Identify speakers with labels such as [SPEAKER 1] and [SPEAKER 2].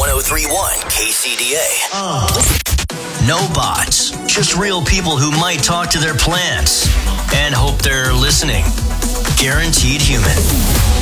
[SPEAKER 1] 1031 KCDA. No bots, just real people who might talk to their plants and hope they're listening. Guaranteed Human.